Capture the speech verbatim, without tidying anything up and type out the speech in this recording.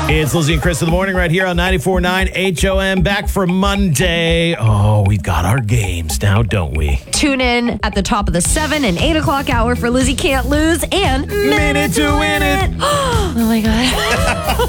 It's Lizzie and Chris in the morning right here on ninety-four point nine H O M. Back for Monday. Oh, we've got our games now, don't we? Tune in at the top of the seven and eight o'clock hour for Lizzie Can't Lose and Minute to Win It. Oh my God.